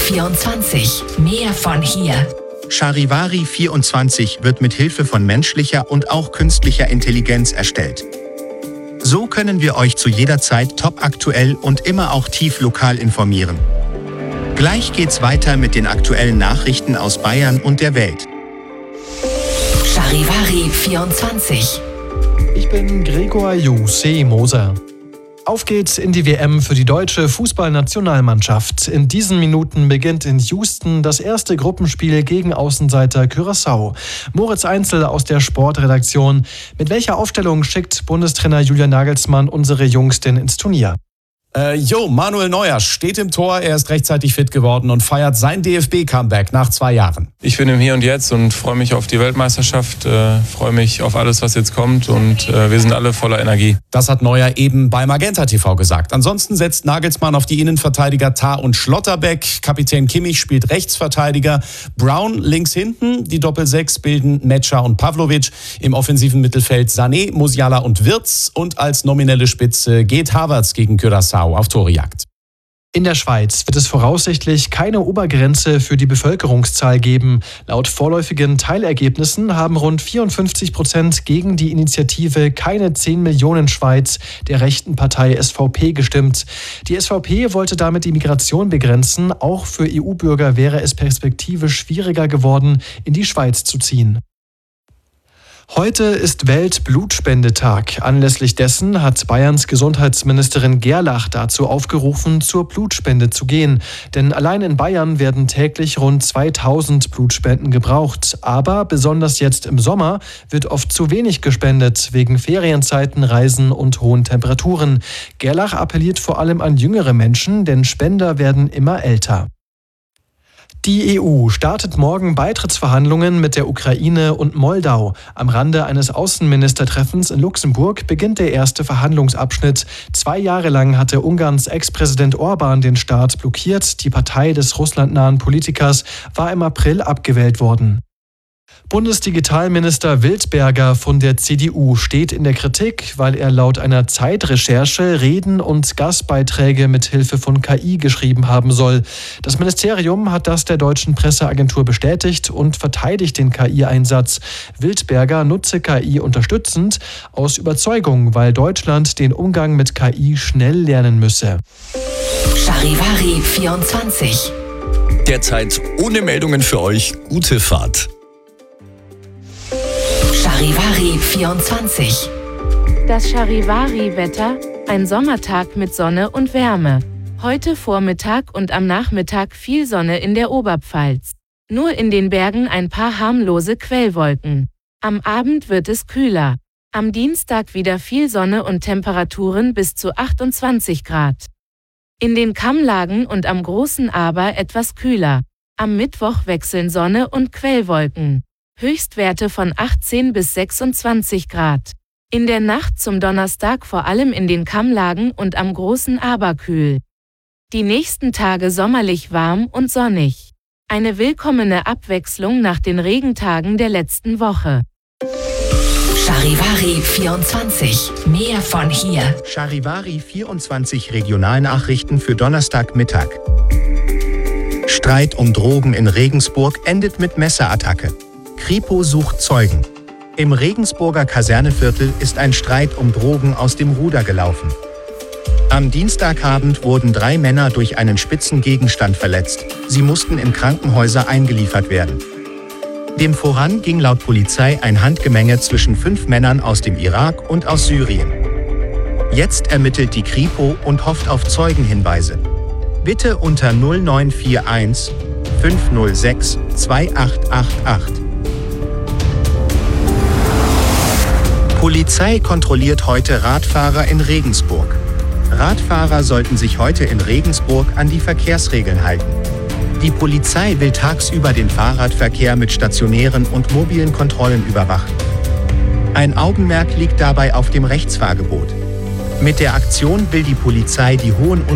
24. Mehr von hier. Charivari 24 wird mit Hilfe von menschlicher und auch künstlicher Intelligenz erstellt. So können wir euch zu jeder Zeit topaktuell und immer auch tief lokal informieren. Gleich geht's weiter mit den aktuellen Nachrichten aus Bayern und der Welt. Charivari 24. Ich bin Gregor Juse Moser. Auf geht's in die WM für die deutsche Fußballnationalmannschaft. In diesen Minuten beginnt in Houston das erste Gruppenspiel gegen Außenseiter Curaçao. Moritz Einzel aus der Sportredaktion. Mit welcher Aufstellung schickt Bundestrainer Julian Nagelsmann unsere Jungs denn ins Turnier? Manuel Neuer steht im Tor, er ist rechtzeitig fit geworden und feiert sein DFB-Comeback nach 2 Jahren. Ich bin im Hier und Jetzt und freue mich auf die Weltmeisterschaft, freue mich auf alles, was jetzt kommt und wir sind alle voller Energie. Das hat Neuer eben bei Magenta TV gesagt. Ansonsten setzt Nagelsmann auf die Innenverteidiger Tah und Schlotterbeck. Kapitän Kimmich spielt Rechtsverteidiger, Brown links hinten. Die Doppel-6 bilden Metscher und Pavlovic. Im offensiven Mittelfeld Sané, Musiala und Wirtz. Und als nominelle Spitze geht Havertz gegen Curaçao auf Torejagd. In der Schweiz wird es voraussichtlich keine Obergrenze für die Bevölkerungszahl geben. Laut vorläufigen Teilergebnissen haben rund 54% gegen die Initiative Keine 10 Millionen Schweiz der rechten Partei SVP gestimmt. Die SVP wollte damit die Migration begrenzen. Auch für EU-Bürger wäre es perspektivisch schwieriger geworden, in die Schweiz zu ziehen. Heute ist Weltblutspendetag. Anlässlich dessen hat Bayerns Gesundheitsministerin Gerlach dazu aufgerufen, zur Blutspende zu gehen. Denn allein in Bayern werden täglich rund 2000 Blutspenden gebraucht. Aber besonders jetzt im Sommer wird oft zu wenig gespendet, wegen Ferienzeiten, Reisen und hohen Temperaturen. Gerlach appelliert vor allem an jüngere Menschen, denn Spender werden immer älter. Die EU startet morgen Beitrittsverhandlungen mit der Ukraine und Moldau. Am Rande eines Außenministertreffens in Luxemburg beginnt der erste Verhandlungsabschnitt. 2 Jahre lang hatte Ungarns Ex-Präsident Orbán den Start blockiert. Die Partei des russlandnahen Politikers war im April abgewählt worden. Bundesdigitalminister Wildberger von der CDU steht in der Kritik, weil er laut einer Zeitrecherche Reden und Gastbeiträge mit Hilfe von KI geschrieben haben soll. Das Ministerium hat das der deutschen Presseagentur bestätigt und verteidigt den KI-Einsatz. Wildberger nutze KI unterstützend aus Überzeugung, weil Deutschland den Umgang mit KI schnell lernen müsse. Charivari 24. Derzeit ohne Meldungen für euch. Gute Fahrt. Charivari 24. Das Charivari-Wetter, ein Sommertag mit Sonne und Wärme. Heute Vormittag und am Nachmittag viel Sonne in der Oberpfalz. Nur in den Bergen ein paar harmlose Quellwolken. Am Abend wird es kühler. Am Dienstag wieder viel Sonne und Temperaturen bis zu 28 Grad. In den Kammlagen und am Großen Aber etwas kühler. Am Mittwoch wechseln Sonne und Quellwolken. Höchstwerte von 18 bis 26 Grad. In der Nacht zum Donnerstag vor allem in den Kammlagen und am Großen Aber kühl. Die nächsten Tage sommerlich warm und sonnig. Eine willkommene Abwechslung nach den Regentagen der letzten Woche. Charivari 24. Mehr von hier. Charivari 24 Regionalnachrichten für Donnerstagmittag. Streit um Drogen in Regensburg endet mit Messerattacke. Kripo sucht Zeugen. Im Regensburger Kaserneviertel ist ein Streit um Drogen aus dem Ruder gelaufen. Am Dienstagabend wurden 3 Männer durch einen spitzen Gegenstand verletzt. Sie mussten in Krankenhäuser eingeliefert werden. Dem voran ging laut Polizei ein Handgemenge zwischen 5 Männern aus dem Irak und aus Syrien. Jetzt ermittelt die Kripo und hofft auf Zeugenhinweise. Bitte unter 0941 506 2888. Polizei kontrolliert heute Radfahrer in Regensburg. Radfahrer sollten sich heute in Regensburg an die Verkehrsregeln halten. Die Polizei will tagsüber den Fahrradverkehr mit stationären und mobilen Kontrollen überwachen. Ein Augenmerk liegt dabei auf dem Rechtsfahrgebot. Mit der Aktion will die Polizei die hohen